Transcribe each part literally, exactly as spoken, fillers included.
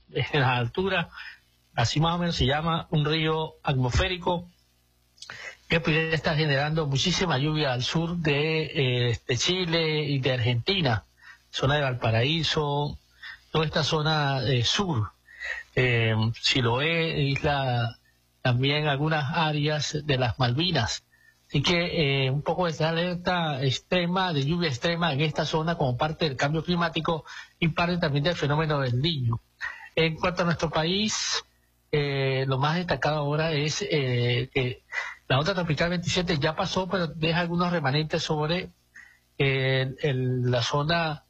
en las alturas, así más o menos se llama, un río atmosférico que pudiera estar generando muchísima lluvia al sur de, eh, de Chile y de Argentina, zona de Valparaíso, toda esta zona eh, sur, eh, Chiloé, isla, también algunas áreas de las Malvinas. Así que eh, un poco de esta alerta extrema, de lluvia extrema en esta zona como parte del cambio climático y parte también del fenómeno del Niño. En cuanto a nuestro país, eh, lo más destacado ahora es eh, que la onda tropical veintisiete ya pasó, pero deja algunos remanentes sobre eh, el, la zona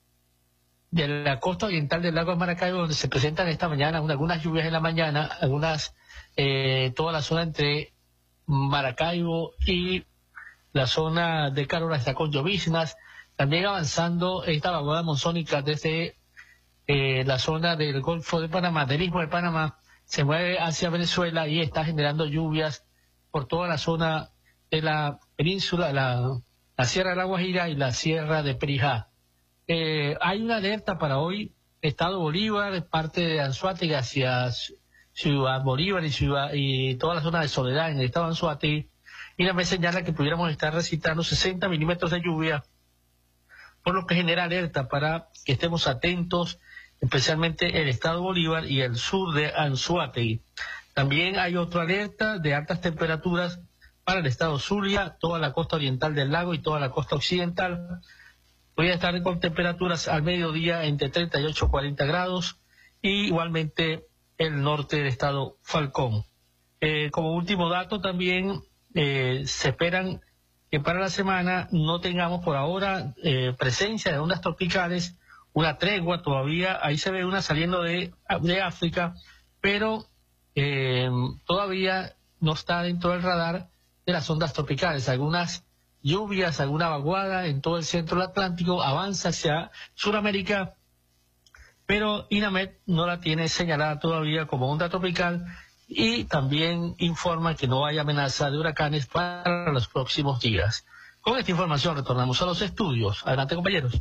de la costa oriental del lago de Maracaibo, donde se presentan esta mañana algunas lluvias en la mañana, algunas, eh, toda la zona entre Maracaibo y la zona de Carora está con lloviznas, también avanzando esta vaguada monzónica desde eh, la zona del Golfo de Panamá, del Istmo de Panamá, se mueve hacia Venezuela y está generando lluvias por toda la zona de la península, la, la Sierra de la Guajira y la Sierra de Perijá. Eh, hay una alerta para hoy, Estado Bolívar, parte de Anzoátegui hacia Ciudad Bolívar y, ciudad, y toda la zona de Soledad en el estado de Anzoátegui, y también señala que pudiéramos estar recitando sesenta milímetros de lluvia, por lo que genera alerta para que estemos atentos, especialmente el estado Bolívar y el sur de Anzoátegui. También hay otra alerta de altas temperaturas para el estado Zulia, toda la costa oriental del lago y toda la costa occidental. Voy a estar con temperaturas al mediodía entre treinta y ocho a cuarenta grados, y igualmente el norte del estado Falcón. Eh, como último dato también, eh, se esperan que para la semana no tengamos por ahora eh, presencia de ondas tropicales, una tregua todavía, ahí se ve una saliendo de, de África, pero eh, todavía no está dentro del radar de las ondas tropicales. Algunas lluvias, alguna vaguada en todo el centro del Atlántico, avanza hacia Sudamérica, pero INAMET no la tiene señalada todavía como onda tropical, y también informa que no hay amenaza de huracanes para los próximos días. Con esta información retornamos a los estudios. Adelante, compañeros.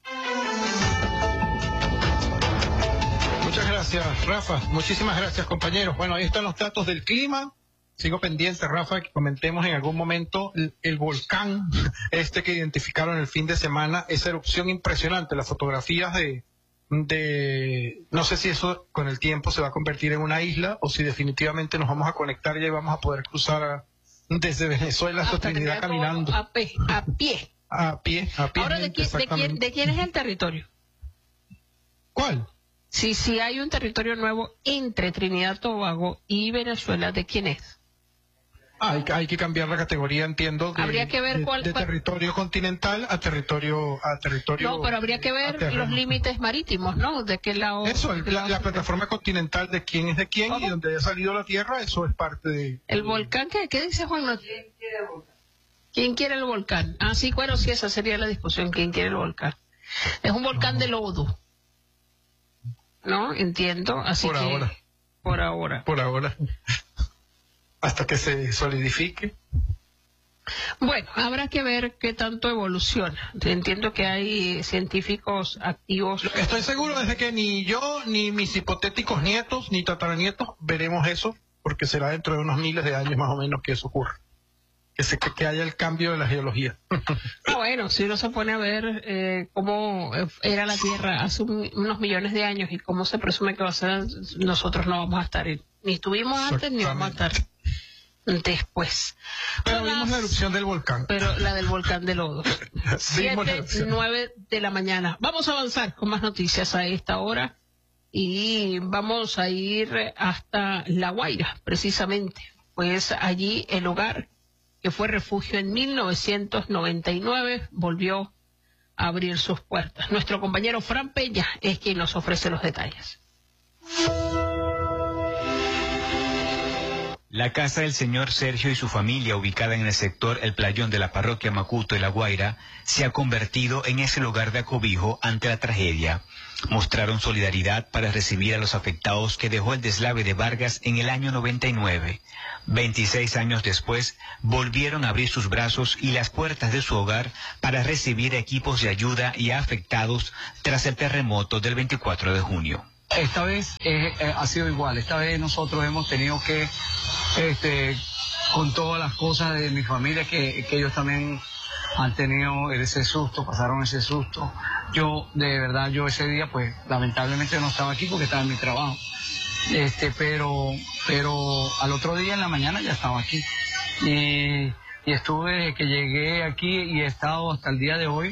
Muchas gracias, Rafa. Muchísimas gracias, compañeros. Bueno, ahí están los datos del clima. Sigo pendiente, Rafa, que comentemos en algún momento el, el volcán este que identificaron el fin de semana, esa erupción impresionante, las fotografías de, de, no sé si eso con el tiempo se va a convertir en una isla o si definitivamente nos vamos a conectar y vamos a poder cruzar a, desde Venezuela hasta Trinidad caminando. A, pe, a pie. A pie, a pie. Ahora, ¿de, qui, de, quién, ¿de quién es el territorio? ¿Cuál? Si, si hay un territorio nuevo entre Trinidad, Tobago y Venezuela, ¿de quién es? Ah, hay, hay que cambiar la categoría, entiendo, de, habría que ver de, cuál, de territorio continental a territorio a territorio. No, pero habría que ver los límites marítimos, ¿no? De qué lado. Eso, el, la, la plataforma continental de quién es de quién. ¿Cómo? Y donde haya salido la tierra, eso es parte de. El volcán, ¿qué, qué dice Juan? ¿Quién quiere el volcán? ¿Quién quiere el volcán? Ah, sí, bueno, sí, esa sería la discusión. ¿Quién quiere el volcán? Es un volcán no. de lodo, ¿no? Entiendo, así por que. Ahora. Por ahora. Por ahora. Hasta que se solidifique. Bueno, habrá que ver qué tanto evoluciona. Entiendo que hay científicos activos. Estoy seguro desde que ni yo, ni mis hipotéticos nietos, ni tataranietos veremos eso, porque será dentro de unos miles de años más o menos que eso ocurra. Que, se, que, que haya el cambio de la geología. Ah, bueno, si uno se pone a ver eh, cómo era la Tierra hace un, unos millones de años y cómo se presume que va a ser, nosotros no vamos a estar, en, ni estuvimos antes ni vamos a estar después. Pero vimos las, la erupción del volcán. Pero la del volcán de lodo. Siete, nueve de la mañana. Vamos a avanzar con más noticias a esta hora y vamos a ir hasta La Guaira, precisamente. Pues allí el hogar que fue refugio en mil novecientos noventa y nueve volvió a abrir sus puertas. Nuestro compañero Fran Peña es quien nos ofrece los detalles. La casa del señor Sergio y su familia, ubicada en el sector El Playón de la parroquia Macuto de La Guaira, se ha convertido en ese lugar de acobijo ante la tragedia. Mostraron solidaridad para recibir a los afectados que dejó el deslave de Vargas en el año noventa y nueve. veintiséis años después, volvieron a abrir sus brazos y las puertas de su hogar para recibir equipos de ayuda y a afectados tras el terremoto del veinticuatro de junio. Esta vez eh, eh, ha sido igual. Esta vez nosotros hemos tenido que, este, con todas las cosas de mi familia, que, que ellos también han tenido ese susto, pasaron ese susto. Yo, de verdad, yo ese día, pues, lamentablemente no estaba aquí porque estaba en mi trabajo. Este, pero, pero al otro día en la mañana ya estaba aquí. Y, y estuve desde que llegué aquí y he estado hasta el día de hoy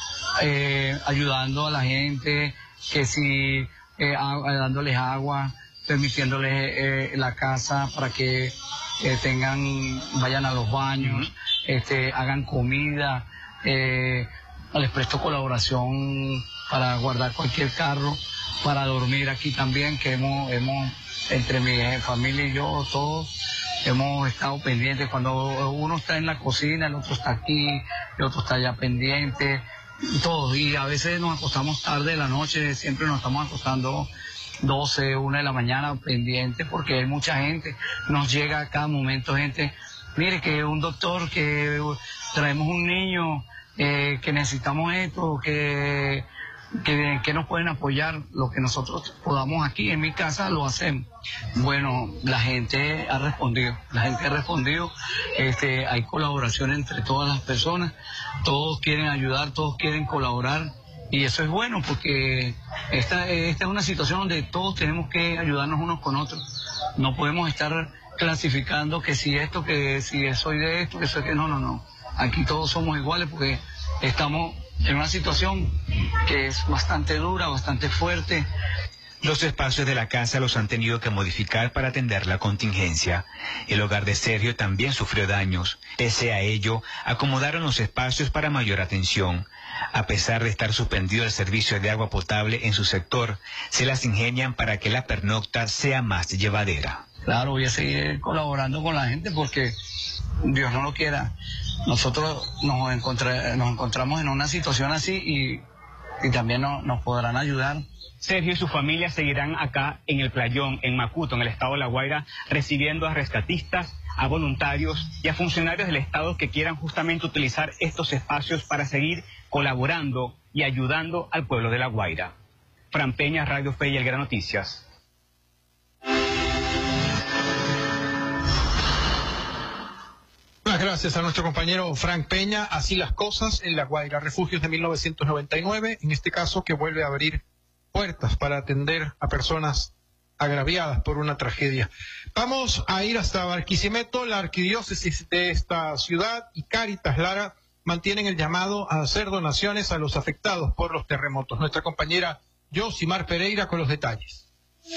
eh, ayudando a la gente, que si eh, a, dándoles agua, permitiéndoles eh, la casa para que eh, tengan, vayan a los baños, este, hagan comida, eh, les presto colaboración para guardar cualquier carro, para dormir aquí también, que hemos, hemos entre mi familia y yo, todos hemos estado pendientes. Cuando uno está en la cocina, el otro está aquí, el otro está allá pendiente, todos. Y a veces nos acostamos tarde de la noche, siempre nos estamos acostando doce, una de la mañana pendientes, porque hay mucha gente, nos llega a cada momento gente, mire que un doctor, que traemos un niño, eh, que necesitamos esto, que, que, que nos pueden apoyar, lo que nosotros podamos aquí en mi casa lo hacemos. Bueno, la gente ha respondido, la gente ha respondido, este, hay colaboración entre todas las personas, todos quieren ayudar, todos quieren colaborar. Y eso es bueno, porque esta, esta es una situación donde todos tenemos que ayudarnos unos con otros. No podemos estar clasificando que si esto, que si soy de esto, que soy que no, no, no. Aquí todos somos iguales porque estamos en una situación que es bastante dura, bastante fuerte. Los espacios de la casa los han tenido que modificar para atender la contingencia. El hogar de Sergio también sufrió daños. Pese a ello, acomodaron los espacios para mayor atención. A pesar de estar suspendido el servicio de agua potable en su sector, se las ingenian para que la pernocta sea más llevadera. Claro, voy a seguir colaborando con la gente porque Dios no lo quiera. Nosotros nos, encontré, nos encontramos en una situación así y, y también no, nos podrán ayudar. Sergio y su familia seguirán acá en el Playón, en Macuto, en el estado de La Guaira, recibiendo a rescatistas, a voluntarios y a funcionarios del estado que quieran justamente utilizar estos espacios para seguir colaborando y ayudando al pueblo de La Guaira. Fran Peña, Radio Fe y El Gran Noticias. Muchas gracias a nuestro compañero Frank Peña. Así las cosas en La Guaira, refugios de mil novecientos noventa y nueve, en este caso que vuelve a abrir puertas para atender a personas agraviadas por una tragedia. Vamos a ir hasta Barquisimeto. La arquidiócesis de esta ciudad y Cáritas Lara mantienen el llamado a hacer donaciones a los afectados por los terremotos. Nuestra compañera Yosimar Pereira con los detalles.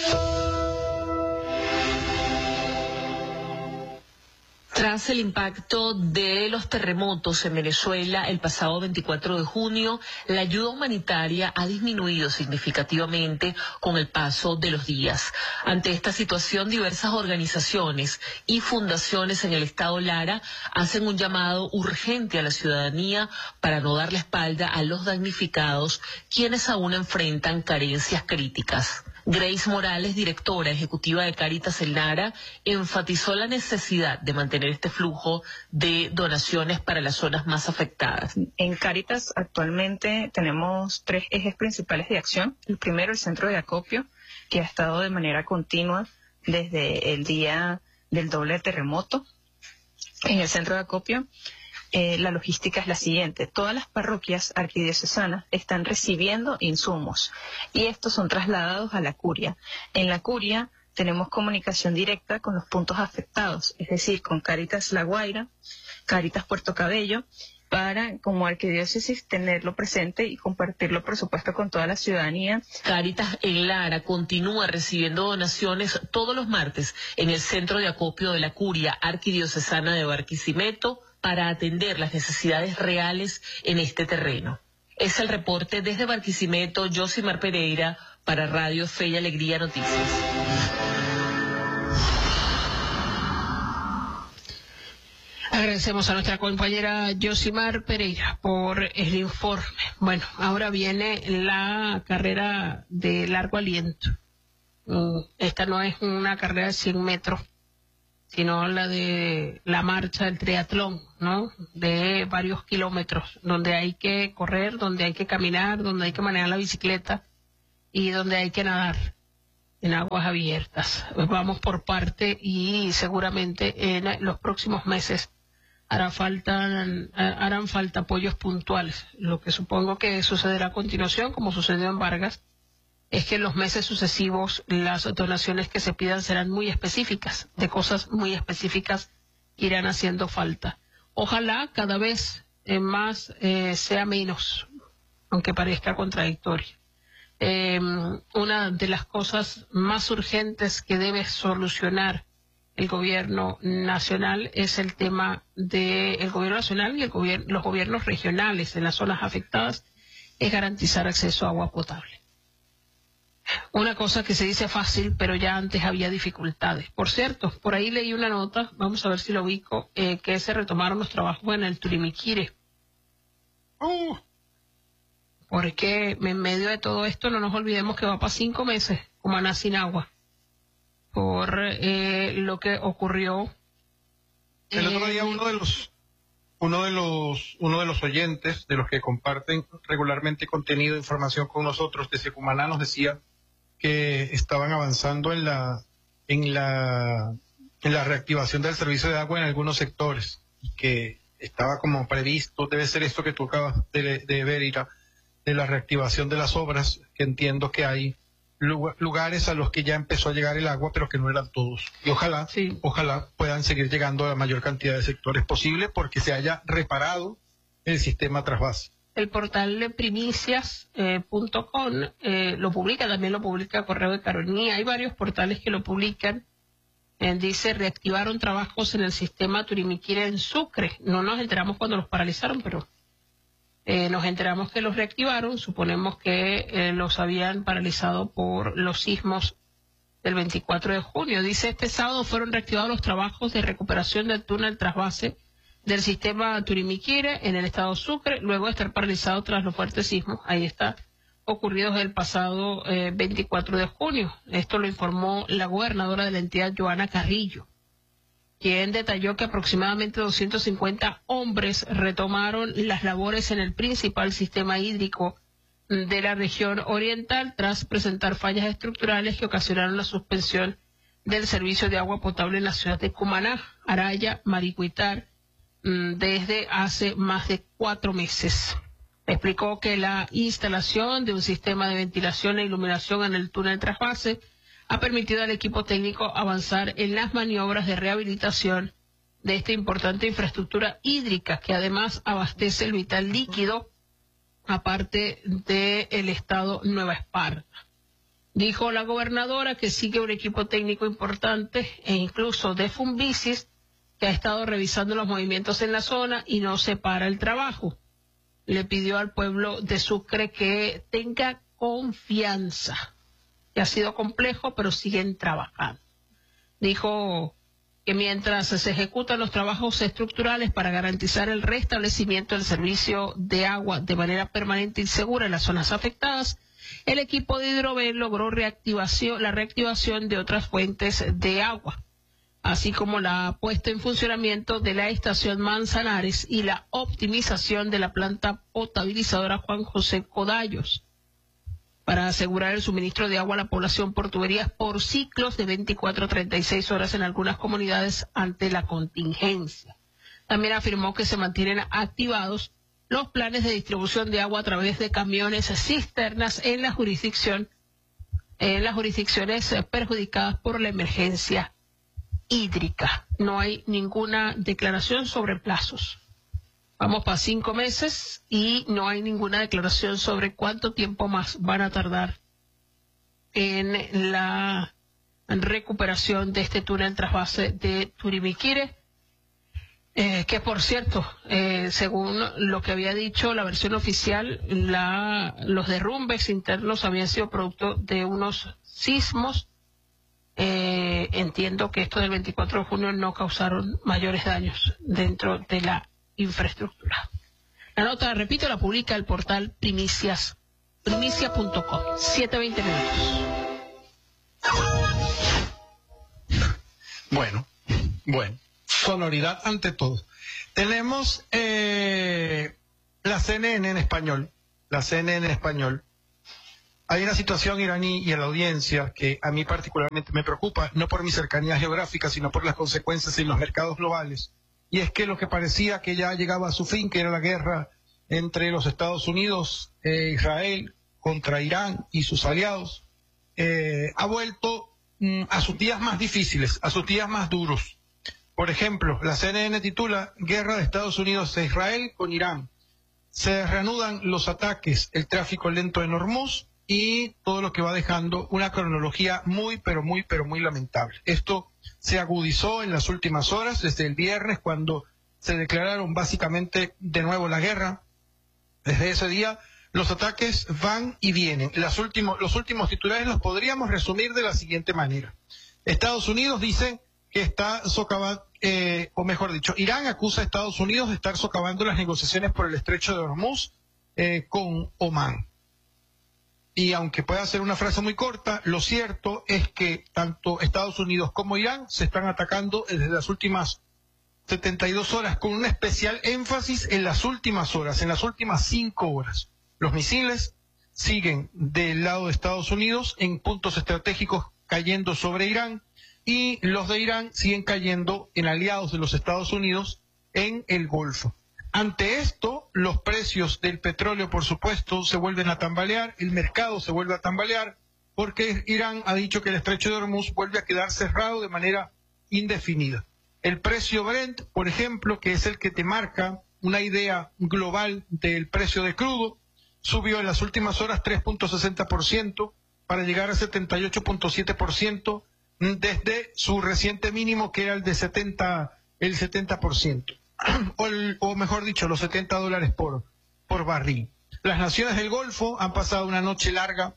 Tras el impacto de los terremotos en Venezuela el pasado veinticuatro de junio, la ayuda humanitaria ha disminuido significativamente con el paso de los días. Ante esta situación, diversas organizaciones y fundaciones en el estado Lara hacen un llamado urgente a la ciudadanía para no dar la espalda a los damnificados, quienes aún enfrentan carencias críticas. Grace Morales, directora ejecutiva de Cáritas en Lara, enfatizó la necesidad de mantener este flujo de donaciones para las zonas más afectadas. En Cáritas actualmente tenemos tres ejes principales de acción. El primero, el centro de acopio, que ha estado de manera continua desde el día del doble terremoto. En el centro de acopio, Eh, la logística es la siguiente. Todas las parroquias arquidiocesanas están recibiendo insumos y estos son trasladados a la curia. En la curia tenemos comunicación directa con los puntos afectados, es decir, con Cáritas La Guaira, Cáritas Puerto Cabello, para como arquidiócesis tenerlo presente y compartirlo, por supuesto, con toda la ciudadanía. Cáritas en Lara continúa recibiendo donaciones todos los martes en el centro de acopio de la curia arquidiocesana de Barquisimeto, para atender las necesidades reales en este terreno. Es el reporte desde Barquisimeto, Yosimar Pereira, para Radio Fe y Alegría Noticias. Agradecemos a nuestra compañera Yosimar Pereira por el informe. Bueno, ahora viene la carrera de largo aliento. Esta no es una carrera de cien metros, sino la de la marcha del triatlón, ¿no? De varios kilómetros, donde hay que correr, donde hay que caminar, donde hay que manejar la bicicleta y donde hay que nadar. en aguas abiertas. Vamos por parte y seguramente en los próximos meses hará falta, harán falta apoyos puntuales. Lo que supongo que sucederá a continuación, como sucedió en Vargas, es que en los meses sucesivos las donaciones que se pidan serán muy específicas, de cosas muy específicas que irán haciendo falta. Ojalá cada vez eh, más eh, sea menos, aunque parezca contradictorio. Eh, una de las cosas más urgentes que debe solucionar el gobierno nacional es el tema del gobierno nacional y el gobierno, los gobiernos regionales en las zonas afectadas, es garantizar acceso a agua potable. Una cosa que se dice fácil, pero ya antes había dificultades. Por cierto, por ahí leí una nota, vamos a ver si lo ubico, eh, que se retomaron los trabajos en el Turimiquire. Uh. Porque en medio de todo esto no nos olvidemos que va para cinco meses Cumaná sin agua, por eh, lo que ocurrió. El otro día uno de los uno de los uno de los oyentes, de los que comparten regularmente contenido e información con nosotros desde Cumaná, nos decía que estaban avanzando en la en la en la reactivación del servicio de agua en algunos sectores, y que estaba como previsto, debe ser esto que tú acabas de, de ver, Ira, de la reactivación de las obras, que entiendo que hay lugares a los que ya empezó a llegar el agua, pero que no eran todos. Y ojalá, sí. ojalá puedan seguir llegando a la mayor cantidad de sectores posible, porque se haya reparado el sistema trasvase. El portal de primicias punto com eh, eh, lo publica, también lo publica Correo de Caronía. Hay varios portales que lo publican. Eh, dice, reactivaron trabajos en el sistema Turimiquire en Sucre. No nos enteramos cuando los paralizaron, pero eh, nos enteramos que los reactivaron. Suponemos que eh, los habían paralizado por los sismos del veinticuatro de junio. Dice, este sábado fueron reactivados los trabajos de recuperación del túnel trasvase del sistema Turimiquire en el estado Sucre, luego de estar paralizado tras los fuertes sismos. Ahí está, ocurridos el pasado eh, veinticuatro de junio. Esto lo informó la gobernadora de la entidad, Joana Carrillo, quien detalló que aproximadamente doscientos cincuenta hombres retomaron las labores en el principal sistema hídrico de la región oriental tras presentar fallas estructurales que ocasionaron la suspensión del servicio de agua potable en la ciudad de Cumaná, Araya, Maricuitar, desde hace más de cuatro meses. Explicó que la instalación de un sistema de ventilación e iluminación en el túnel trasvase ha permitido al equipo técnico avanzar en las maniobras de rehabilitación de esta importante infraestructura hídrica, que además abastece el vital líquido, aparte del estado Nueva Esparta. Dijo la gobernadora que sigue un equipo técnico importante e incluso de Fumbicis, que ha estado revisando los movimientos en la zona y no se para el trabajo. Le pidió al pueblo de Sucre que tenga confianza, que ha sido complejo, pero siguen trabajando. Dijo que mientras se ejecutan los trabajos estructurales para garantizar el restablecimiento del servicio de agua de manera permanente y segura en las zonas afectadas, el equipo de Hidroven logró reactivación, la reactivación de otras fuentes de agua, así como la puesta en funcionamiento de la estación Manzanares y la optimización de la planta potabilizadora Juan José Codallos, para asegurar el suministro de agua a la población por tuberías por ciclos de veinticuatro a treinta y seis horas en algunas comunidades ante la contingencia. También afirmó que se mantienen activados los planes de distribución de agua a través de camiones cisternas en la jurisdicción, en las jurisdicciones perjudicadas por la emergencia hídrica. No hay ninguna declaración sobre plazos. Vamos para cinco meses y no hay ninguna declaración sobre cuánto tiempo más van a tardar en la recuperación de este túnel trasvase de Turimiquire, eh, que por cierto, eh, según lo que había dicho la versión oficial, la, los derrumbes internos habían sido producto de unos sismos. Eh, entiendo que esto del veinticuatro de junio no causaron mayores daños dentro de la infraestructura. La nota, repito, la publica el portal primicias, primicia punto com. siete veinte minutos. Bueno, bueno. Sonoridad ante todo. Tenemos eh, la C N N en español, la C N N en español, Hay una situación iraní y en la audiencia que a mí particularmente me preocupa, no por mi cercanía geográfica, sino por las consecuencias en los mercados globales. Y es que lo que parecía que ya llegaba a su fin, que era la guerra entre los Estados Unidos e Israel contra Irán y sus aliados, eh, ha vuelto mm, a sus días más difíciles, a sus días más duros. Por ejemplo, la C N N titula Guerra de Estados Unidos e Israel con Irán. Se reanudan los ataques, el tráfico lento en Hormuz y todo lo que va dejando una cronología muy, pero muy, pero muy lamentable. Esto se agudizó en las últimas horas, desde el viernes, cuando se declararon básicamente de nuevo la guerra. Desde ese día, los ataques van y vienen. Las últimos, los últimos titulares los podríamos resumir de la siguiente manera. Estados Unidos dice que está socavando, eh, o mejor dicho, Irán acusa a Estados Unidos de estar socavando las negociaciones por el estrecho de Hormuz eh, con Omán. Y aunque pueda ser una frase muy corta, lo cierto es que tanto Estados Unidos como Irán se están atacando desde las últimas setenta y dos horas, con un especial énfasis en las últimas horas, en las últimas cinco horas. Los misiles siguen del lado de Estados Unidos en puntos estratégicos cayendo sobre Irán, y los de Irán siguen cayendo en aliados de los Estados Unidos en el Golfo. Ante esto, los precios del petróleo, por supuesto, se vuelven a tambalear, el mercado se vuelve a tambalear, porque Irán ha dicho que el estrecho de Hormuz vuelve a quedar cerrado de manera indefinida. El precio Brent, por ejemplo, que es el que te marca una idea global del precio de crudo, subió en las últimas horas tres punto sesenta por ciento para llegar a setenta y ocho punto siete por ciento desde su reciente mínimo, que era el de setenta, el setenta por ciento. O, el, o mejor dicho, los setenta dólares por, por barril. Las naciones del Golfo han pasado una noche larga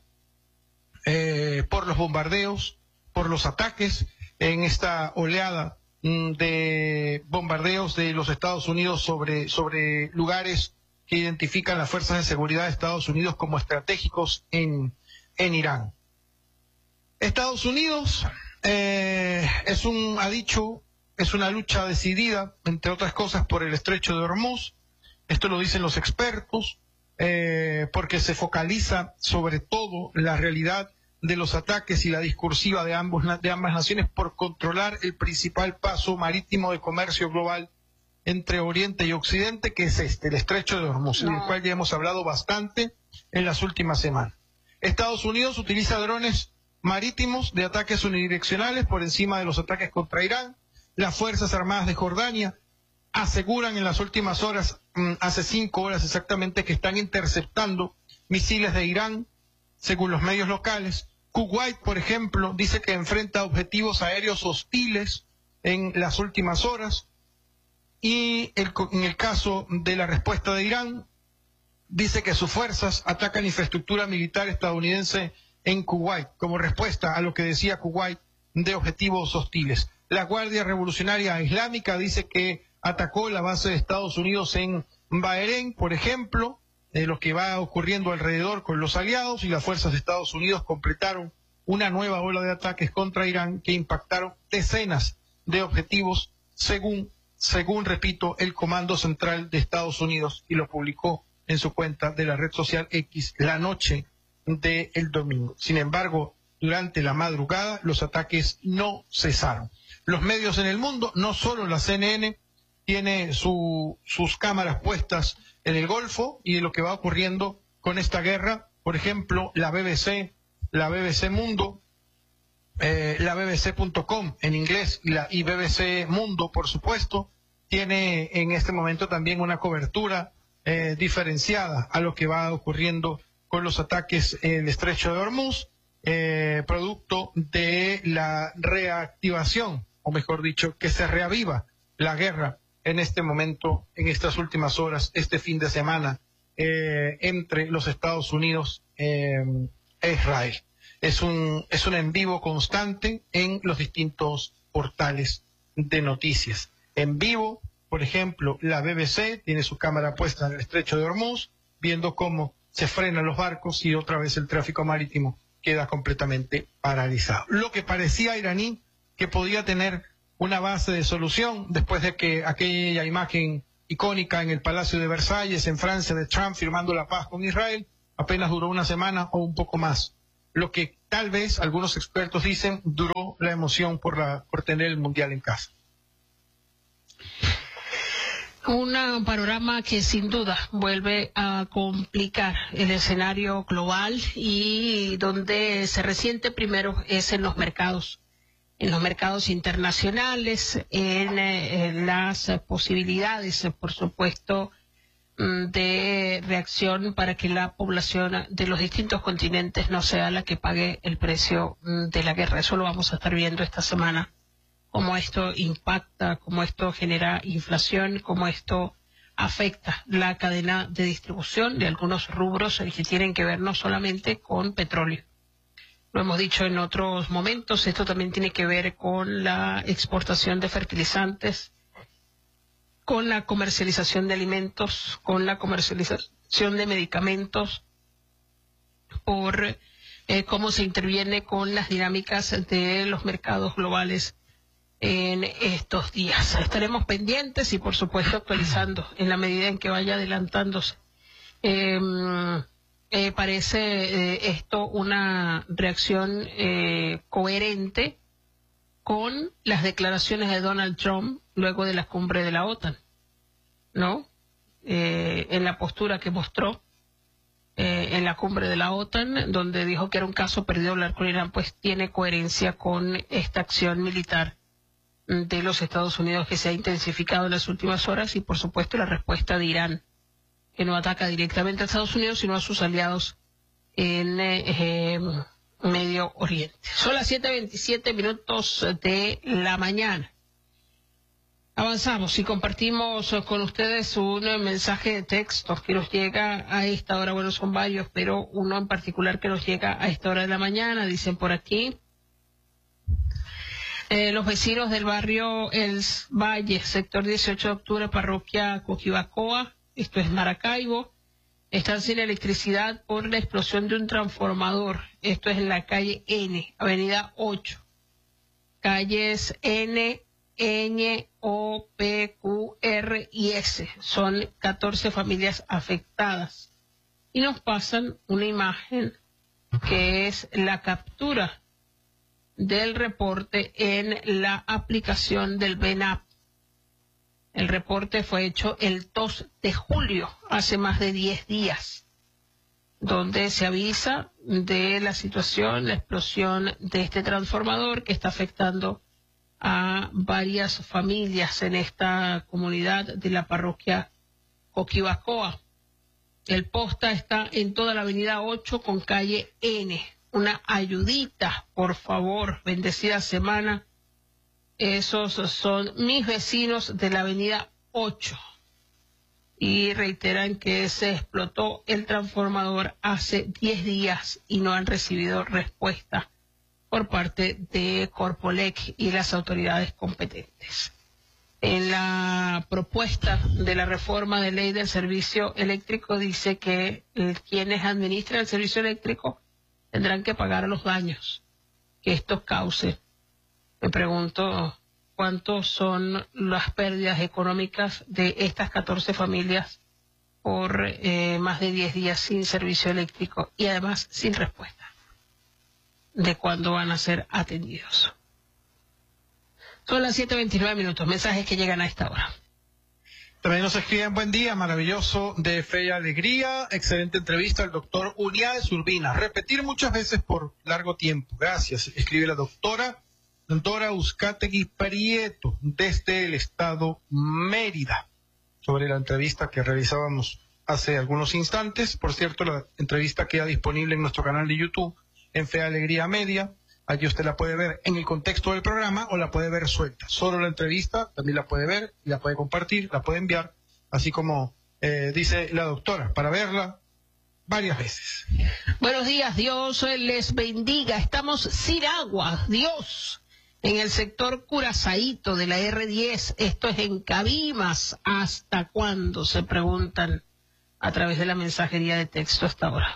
eh, por los bombardeos, por los ataques, en esta oleada mm, de bombardeos de los Estados Unidos sobre, sobre lugares que identifican las fuerzas de seguridad de Estados Unidos como estratégicos en, en Irán. Estados Unidos eh, es un, ha dicho, es una lucha decidida, entre otras cosas, por el estrecho de Hormuz. Esto lo dicen los expertos, eh, porque se focaliza sobre todo la realidad de los ataques y la discursiva de, ambos, de ambas naciones por controlar el principal paso marítimo de comercio global entre Oriente y Occidente, que es este, el estrecho de Hormuz, no. del cual ya hemos hablado bastante en las últimas semanas. Estados Unidos utiliza drones marítimos de ataques unidireccionales por encima de los ataques contra Irán. Las Fuerzas Armadas de Jordania aseguran en las últimas horas, hace cinco horas exactamente, que están interceptando misiles de Irán, según los medios locales. Kuwait, por ejemplo, dice que enfrenta objetivos aéreos hostiles en las últimas horas. Y el, en el caso de la respuesta de Irán, dice que sus fuerzas atacan infraestructura militar estadounidense en Kuwait, como respuesta a lo que decía Kuwait de objetivos hostiles. La Guardia Revolucionaria Islámica dice que atacó la base de Estados Unidos en Bahrein, por ejemplo, de lo que va ocurriendo alrededor con los aliados, y las fuerzas de Estados Unidos completaron una nueva ola de ataques contra Irán que impactaron decenas de objetivos, según, según repito, el Comando Central de Estados Unidos, y lo publicó en su cuenta de la red social X la noche del domingo. Sin embargo, durante la madrugada los ataques no cesaron. Los medios en el mundo, no solo la C N N, tiene su, sus cámaras puestas en el Golfo y en lo que va ocurriendo con esta guerra. Por ejemplo, la B B C, la B B C Mundo, eh, la B B C punto com en inglés y la y B B C Mundo, por supuesto, tiene en este momento también una cobertura eh, diferenciada a lo que va ocurriendo con los ataques en el estrecho de Hormuz, eh, producto de la reactivación, o mejor dicho, que se reaviva la guerra en este momento, en estas últimas horas, este fin de semana, eh, entre los Estados Unidos eh, e Israel. Es un, es un en vivo constante en los distintos portales de noticias. En vivo, por ejemplo, la B B C tiene su cámara puesta en el estrecho de Hormuz, viendo cómo se frenan los barcos y otra vez el tráfico marítimo queda completamente paralizado. Lo que parecía iraní que podía tener una base de solución después de que aquella imagen icónica en el Palacio de Versalles, en Francia, de Trump firmando la paz con Israel, apenas duró una semana o un poco más. Lo que tal vez algunos expertos dicen duró la emoción por, la, por tener el Mundial en casa. Un panorama que sin duda vuelve a complicar el escenario global y donde se resiente primero es en los mercados, en los mercados internacionales, en, en las posibilidades, por supuesto, de reacción para que la población de los distintos continentes no sea la que pague el precio de la guerra. Eso lo vamos a estar viendo esta semana, cómo esto impacta, cómo esto genera inflación, cómo esto afecta la cadena de distribución de algunos rubros que tienen que ver no solamente con petróleo. Lo hemos dicho en otros momentos, esto también tiene que ver con la exportación de fertilizantes, con la comercialización de alimentos, con la comercialización de medicamentos, por eh, cómo se interviene con las dinámicas de los mercados globales en estos días. Estaremos pendientes y, por supuesto, actualizando en la medida en que vaya adelantándose. Eh, eh, parece eh, esto una reacción eh, coherente con las declaraciones de Donald Trump luego de la cumbre de la OTAN, ¿no? Eh, en la postura que mostró eh, en la cumbre de la OTAN, donde dijo que era un caso perdido hablar con Irán, pues tiene coherencia con esta acción militar de los Estados Unidos que se ha intensificado en las últimas horas y, por supuesto, la respuesta de Irán, que no ataca directamente a Estados Unidos, sino a sus aliados en eh, Medio Oriente. Son las siete veintisiete minutos de la mañana. Avanzamos y compartimos con ustedes un mensaje de texto que nos llega a esta hora. Bueno, son varios, pero uno en particular que nos llega a esta hora de la mañana. Dicen por aquí, eh, los vecinos del barrio El Valle, sector dieciocho de octubre, parroquia Coquibacoa, esto es Maracaibo, están sin electricidad por la explosión de un transformador. Esto es en la calle N, avenida ocho. Calles N, Ñ, O, P, Q, R y S. Son catorce familias afectadas. Y nos pasan una imagen que es la captura del reporte en la aplicación del B N A P. El reporte fue hecho el dos de julio, hace más de diez días, donde se avisa de la situación, la explosión de este transformador que está afectando a varias familias en esta comunidad de la parroquia Coquibacoa. El posta está en toda la avenida ocho con calle N. Una ayudita, por favor, bendecida semana. Esos son mis vecinos de la avenida ocho. Y reiteran que se explotó el transformador hace diez días y no han recibido respuesta por parte de Corpolec y las autoridades competentes. En la propuesta de la reforma de ley del servicio eléctrico dice que eh, quienes administran el servicio eléctrico tendrán que pagar los daños que esto cause. Me pregunto cuántos son las pérdidas económicas de estas catorce familias por eh, más de diez días sin servicio eléctrico y además sin respuesta de cuándo van a ser atendidos. Son las siete veintinueve minutos, mensajes que llegan a esta hora. También nos escriben buen día, maravilloso, de fe y alegría, excelente entrevista al doctor Uniades Urbina. Repetir muchas veces por largo tiempo. Gracias, escribe la doctora Dora Uzcategui Prieto, desde el estado Mérida, sobre la entrevista que realizábamos hace algunos instantes. Por cierto, la entrevista queda disponible en nuestro canal de YouTube, en Fe y Alegría Media. Allí usted la puede ver en el contexto del programa o la puede ver suelta. Solo la entrevista también la puede ver y la puede compartir, la puede enviar, así como eh, dice la doctora, para verla varias veces. Buenos días, Dios les bendiga. Estamos sin agua, Dios, en el sector Curazaíto de la R diez. Esto es en Cabimas. ¿Hasta cuándo? Se preguntan a través de la mensajería de texto hasta ahora.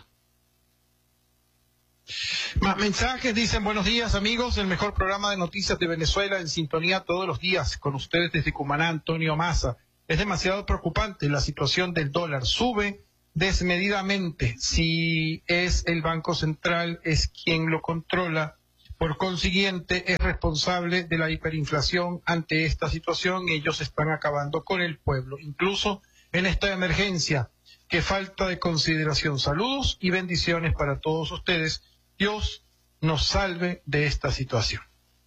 Más mensajes, dicen buenos días amigos, el mejor programa de noticias de Venezuela en sintonía todos los días, con ustedes desde Cumaná, Antonio Massa. Es demasiado preocupante la situación del dólar, sube desmedidamente. Si es el Banco Central, es quien lo controla. Por consiguiente, es responsable de la hiperinflación. Ante esta situación, ellos están acabando con el pueblo, incluso en esta emergencia. Qué falta de consideración. Saludos y bendiciones para todos ustedes. Dios nos salve de esta situación.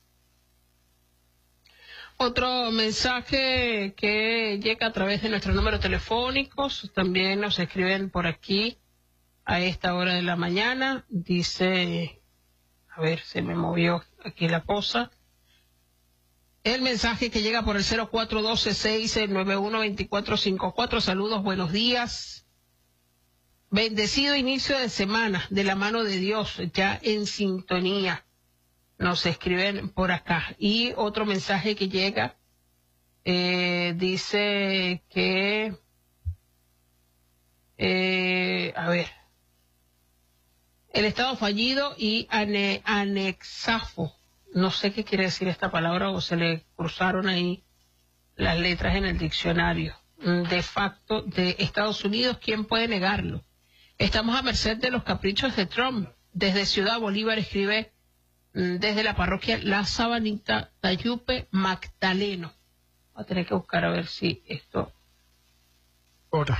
Otro mensaje que llega a través de nuestros números telefónicos, también nos escriben por aquí a esta hora de la mañana. Dice... A ver, se me movió aquí la cosa. El mensaje que llega por el cero cuatro uno dos seis nueve uno dos cuatro cinco cuatro. Saludos, buenos días. Bendecido inicio de semana de la mano de Dios, ya en sintonía. Nos escriben por acá. Y otro mensaje que llega, eh, dice que... Eh, a ver... El Estado fallido y ane, anexafo. No sé qué quiere decir esta palabra o se le cruzaron ahí las letras en el diccionario. De facto de Estados Unidos, ¿quién puede negarlo? Estamos a merced de los caprichos de Trump. Desde Ciudad Bolívar escribe desde la parroquia La Sabanita, Tayupe Magdaleno. Voy a tener que buscar a ver si esto Ahora.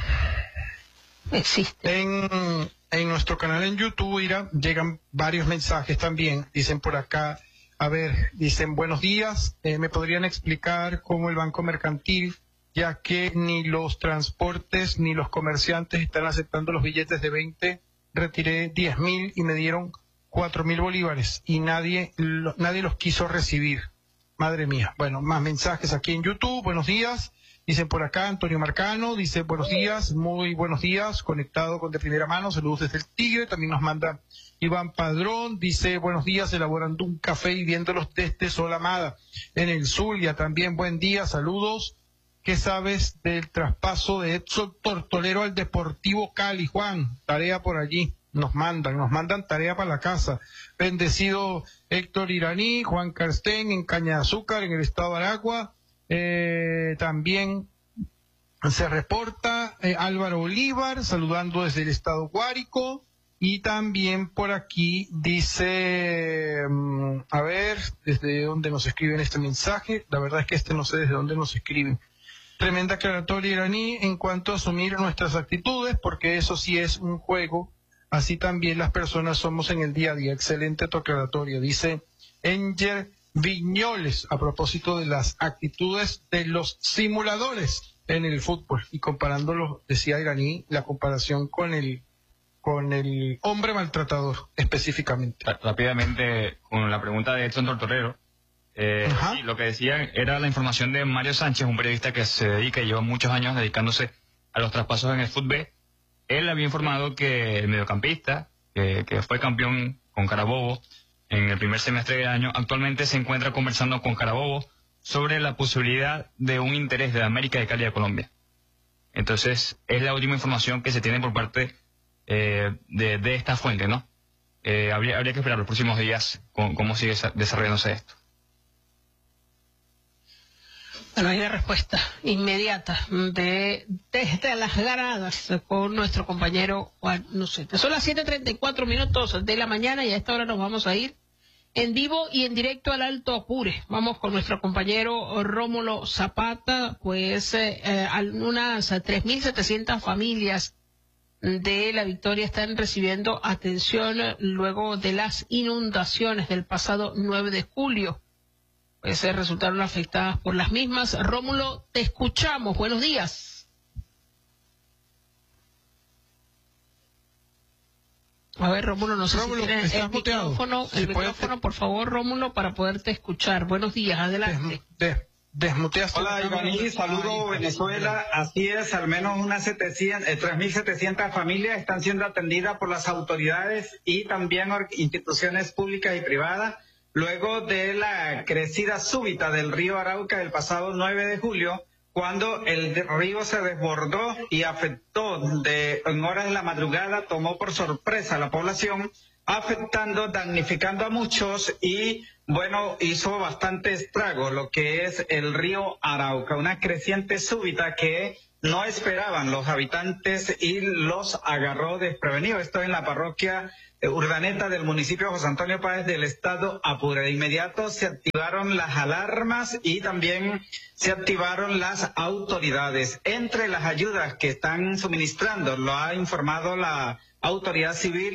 existe. En... En nuestro canal en YouTube, Ira, llegan varios mensajes también. Dicen por acá, a ver, dicen buenos días, eh, ¿me podrían explicar cómo el Banco Mercantil, ya que ni los transportes ni los comerciantes están aceptando los billetes de veinte? Retiré diez mil y me dieron cuatro mil bolívares y nadie, lo, nadie los quiso recibir. Madre mía. Bueno, más mensajes aquí en YouTube. Buenos días. Dicen por acá, Antonio Marcano, dice buenos días, muy buenos días, conectado con de primera mano, saludos desde el Tigre. También nos manda Iván Padrón, dice buenos días, elaborando un café y viéndolos desde Solamada, en el Zulia. También buen día, saludos. ¿Qué sabes del traspaso de Edson Tortolero al Deportivo Cali, Juan? Tarea por allí, nos mandan, nos mandan tarea para la casa. Bendecido Héctor Iraní, Juan Carstén en Caña de Azúcar, en el estado de Aragua. Eh, también se reporta eh, Álvaro Bolívar saludando desde el estado Guárico, y también por aquí dice, um, a ver, desde dónde nos escriben este mensaje. La verdad es que este no sé desde dónde nos escriben. Tremenda aclaratoria, Iraní, en cuanto a asumir nuestras actitudes, porque eso sí es un juego, así también las personas somos en el día a día. Excelente tu aclaratoria, dice Enger Viñoles, a propósito de las actitudes de los simuladores en el fútbol, y comparándolo, decía Iraní, la comparación con el con el hombre maltratador específicamente. Rápidamente, con la pregunta de Edson Tortolero, eh, sí, lo que decían era la información de Mario Sánchez, un periodista que se dedica y lleva muchos años dedicándose a los traspasos en el fútbol. Él había informado que el mediocampista, que, que fue campeón con Carabobo en el primer semestre del año, actualmente se encuentra conversando con Carabobo sobre la posibilidad de un interés de América de Cali a Colombia. Entonces, es la última información que se tiene por parte eh, de, de esta fuente, ¿no? Eh, habría, habría que esperar los próximos días con, cómo sigue desarrollándose esto. Bueno, hay una respuesta inmediata de desde las gradas con nuestro compañero Juan Nuceta. Son las siete treinta y cuatro minutos de la mañana y a esta hora nos vamos a ir en vivo y en directo al Alto Apure. Vamos con nuestro compañero Rómulo Zapata, pues eh, unas tres mil setecientas familias de La Victoria están recibiendo atención luego de las inundaciones del pasado nueve de julio. Pues eh, resultaron afectadas por las mismas. Rómulo, te escuchamos. Buenos días. A ver, Rómulo, no sé Rómulo, si tienes el muteado. micrófono, el sí, micrófono, puede... por favor, Rómulo, para poderte escuchar. Buenos días, adelante. Des, des, desmuteaste. Hola, Ivani, saludo Venezuela. Así es, al menos unas setecientas, eh, tres mil setecientas familias están siendo atendidas por las autoridades y también instituciones públicas y privadas, luego de la crecida súbita del río Arauca el pasado nueve de julio, cuando el río se desbordó y afectó de, en horas de la madrugada, tomó por sorpresa a la población, afectando, damnificando a muchos y, bueno, hizo bastante estrago lo que es el río Arauca, una creciente súbita que no esperaban los habitantes y los agarró desprevenidos. Esto en la parroquia Urdaneta del municipio de José Antonio Páez del estado Apure. De inmediato se activaron las alarmas y también se activaron las autoridades. Entre las ayudas que están suministrando, lo ha informado la autoridad civil,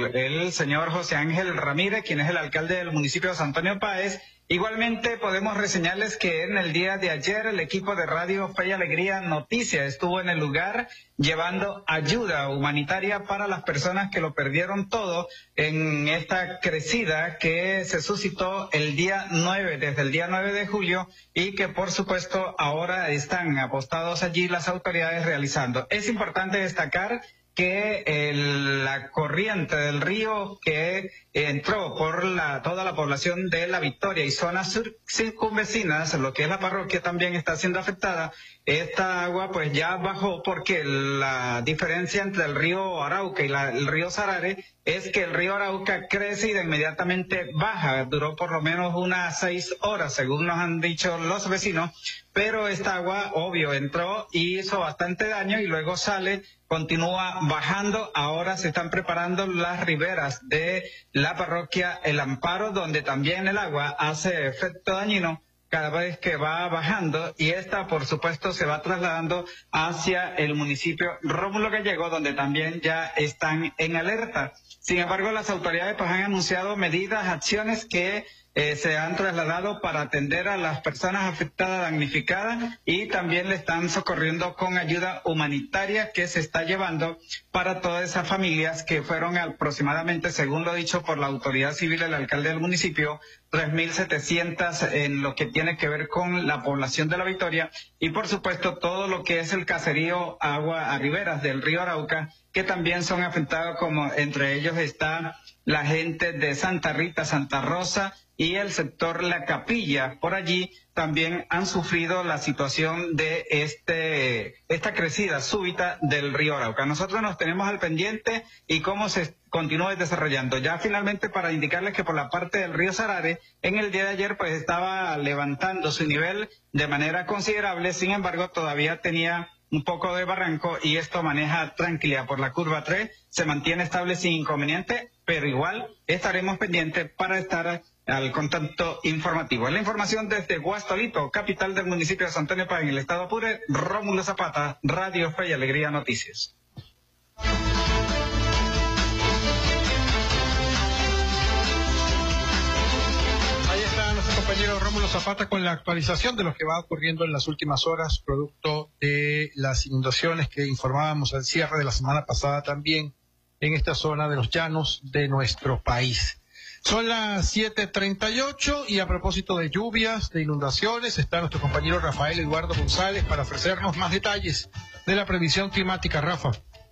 el señor José Ángel Ramírez, quien es el alcalde del municipio de José Antonio Páez. Igualmente podemos reseñarles que en el día de ayer el equipo de Radio Fe y Alegría Noticias estuvo en el lugar llevando ayuda humanitaria para las personas que lo perdieron todo en esta crecida que se suscitó el día nueve, desde el día nueve de julio, y que por supuesto ahora están apostados allí las autoridades realizando. Es importante destacar que el, la corriente del río que entró por la, toda la población de La Victoria y zonas sur, circunvecinas, lo que es la parroquia también está siendo afectada. Esta agua pues ya bajó porque la diferencia entre el río Arauca y la, el río Sarare es que el río Arauca crece y de inmediatamente baja. Duró por lo menos unas seis horas, según nos han dicho los vecinos, pero esta agua, obvio, entró y hizo bastante daño y luego sale, continúa bajando. Ahora se están preparando las riberas de la parroquia El Amparo, donde también el agua hace efecto dañino cada vez que va bajando, y esta por supuesto se va trasladando hacia el municipio Rómulo Gallego, donde también ya están en alerta. Sin embargo, las autoridades pues han anunciado medidas, acciones que eh, se han trasladado para atender a las personas afectadas, damnificadas, y también le están socorriendo con ayuda humanitaria que se está llevando para todas esas familias que fueron aproximadamente, según lo dicho por la autoridad civil, el alcalde del municipio, tres mil setecientas en lo que tiene que ver con la población de La Victoria, y por supuesto todo lo que es el caserío agua a riberas del río Arauca, que también son afectados, como entre ellos está la gente de Santa Rita, Santa Rosa y el sector La Capilla. Por allí también han sufrido la situación de este esta crecida súbita del río Arauca. Nosotros nos tenemos al pendiente y cómo se continúa desarrollando. Ya finalmente, para indicarles que por la parte del río Sarare, en el día de ayer pues estaba levantando su nivel de manera considerable, sin embargo todavía tenía un poco de barranco y esto maneja tranquilidad por la curva tres, se mantiene estable sin inconveniente, pero igual estaremos pendientes para estar al contacto informativo. Es la información desde Guastolito, capital del municipio de San Antonio Páez, en el estado Apure. Rómulo Zapata, Radio Fe y Alegría Noticias. Compañero Rómulo Zapata con la actualización de lo que va ocurriendo en las últimas horas, producto de las inundaciones que informábamos al cierre de la semana pasada también en esta zona de los llanos de nuestro país. Son las siete treinta y ocho y a propósito de lluvias, de inundaciones, está nuestro compañero Rafael Eduardo González para ofrecernos más detalles de la previsión climática. Rafa.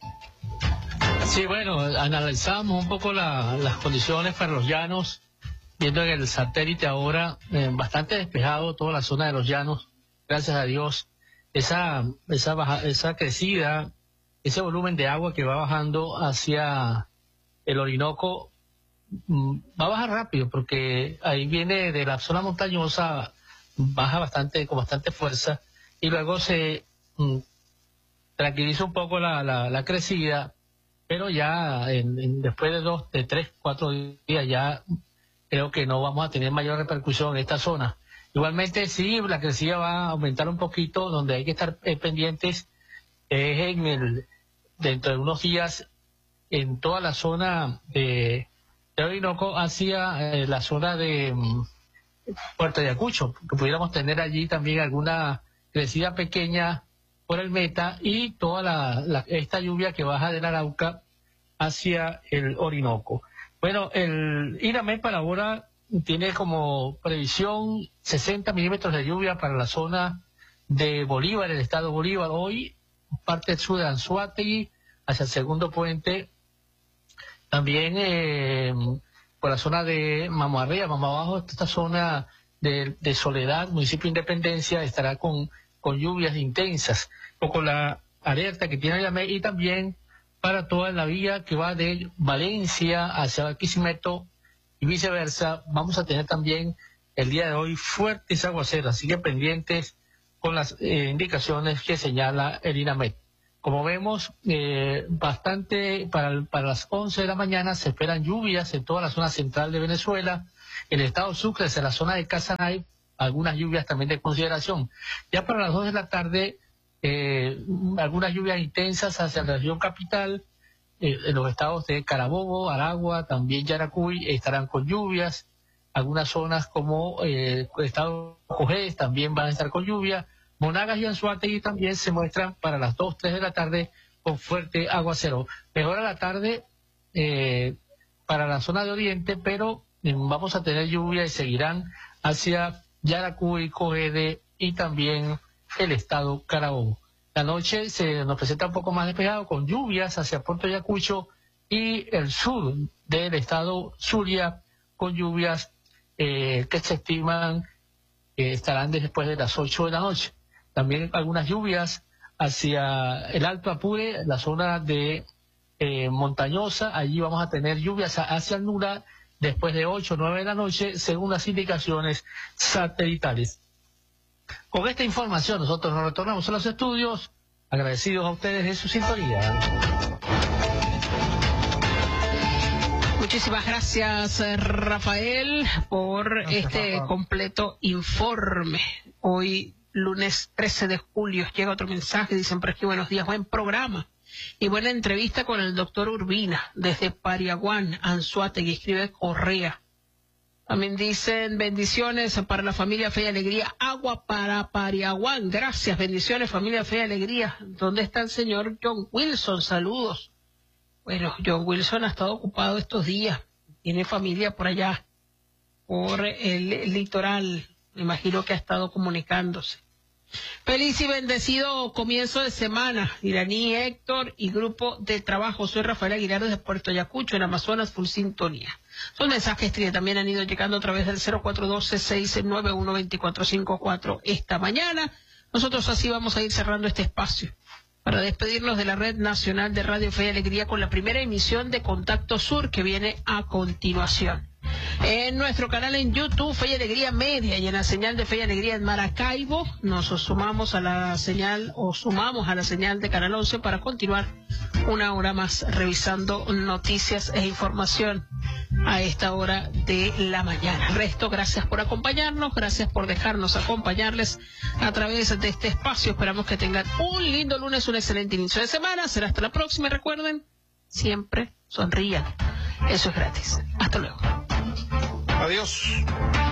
Sí, bueno, analizamos un poco la, las condiciones para los llanos, viendo en el satélite ahora eh, bastante despejado toda la zona de los llanos, gracias a Dios. Esa esa baja, esa crecida, ese volumen de agua que va bajando hacia el Orinoco mm, va a bajar rápido, porque ahí viene de la zona montañosa, baja bastante con bastante fuerza y luego se mm, tranquiliza un poco la, la, la crecida, pero ya en, en, después de dos, de tres, cuatro días ya creo que no vamos a tener mayor repercusión en esta zona. Igualmente, sí, la crecida va a aumentar un poquito, donde hay que estar eh, pendientes es eh, en el, dentro de unos días, en toda la zona de, de Orinoco hacia eh, la zona de um, Puerto Ayacucho, que pudiéramos tener allí también alguna crecida pequeña por el Meta y toda la, la esta lluvia que baja del Arauca hacia el Orinoco. Bueno, el INAMED para ahora tiene como previsión sesenta milímetros de lluvia para la zona de Bolívar, el estado Bolívar. Hoy, parte del sur de Anzoátegui, hacia el segundo puente. También eh, por la zona de Mamarrea, más abajo, esta zona de, de Soledad, municipio de Independencia, estará con, con lluvias intensas. O con la alerta que tiene INAMED, y también para toda la vía que va de Valencia hacia Barquisimeto y viceversa, vamos a tener también el día de hoy fuertes aguaceros, así que pendientes con las eh, indicaciones que señala el INAMET. Como vemos, eh, bastante para, para las once de la mañana se esperan lluvias en toda la zona central de Venezuela, en el estado Sucre, en la zona de Casanay, algunas lluvias también de consideración. Ya para las dos de la tarde, eh, algunas lluvias intensas hacia la región capital, eh, en los estados de Carabobo, Aragua, también Yaracuy estarán con lluvias. Algunas zonas como eh, el estado Cogés también van a estar con lluvia. Monagas y Anzoátegui también se muestran para las dos, tres de la tarde con fuerte aguacero. Mejora la tarde eh, para la zona de Oriente, pero eh, vamos a tener lluvia y seguirán hacia Yaracuy, Cogede y también el estado Carabobo. La noche se nos presenta un poco más despejado con lluvias hacia Puerto Ayacucho y el sur del estado Zulia con lluvias eh, que se estiman que estarán después de las ocho de la noche. También algunas lluvias hacia el Alto Apure, la zona de eh, montañosa. Allí vamos a tener lluvias hacia el Nura después de ocho o nueve de la noche, según las indicaciones satelitales. Con esta información nosotros nos retornamos a los estudios, agradecidos a ustedes de su sintonía. Muchísimas gracias, Rafael, por Gracias, este Rafa. completo informe. Hoy, lunes trece de julio, llega otro mensaje, dicen por aquí, buenos días, buen programa y buena entrevista con el doctor Urbina, desde Pariaguán, Anzoátegui, escribe Correa. También dicen bendiciones para la familia Fe y Alegría, agua para Pariaguán, gracias, bendiciones familia Fe y Alegría. ¿Dónde está el señor John Wilson? Saludos. Bueno, John Wilson ha estado ocupado estos días, tiene familia por allá, por el litoral, me imagino que ha estado comunicándose. Feliz y bendecido comienzo de semana, Iraní, Héctor y grupo de trabajo. Soy Rafael Aguilar desde Puerto Ayacucho, en Amazonas, full sintonía. Son mensajes que también han ido llegando a través del cero cuatro uno dos, seis nueve uno, dos cuatro cinco cuatro esta mañana. Nosotros así vamos a ir cerrando este espacio para despedirnos de la Red Nacional de Radio Fe y Alegría con la primera emisión de Contacto Sur que viene a continuación. En nuestro canal en YouTube, Fe y Alegría Media, y en la señal de Fe y Alegría en Maracaibo, nos sumamos a la señal, o sumamos a la señal de Canal once para continuar una hora más revisando noticias e información a esta hora de la mañana. Resto, gracias por acompañarnos, gracias por dejarnos acompañarles a través de este espacio. Esperamos que tengan un lindo lunes, un excelente inicio de semana. Será hasta la próxima y recuerden, siempre sonrían. Eso es gratis. Hasta luego. Adiós.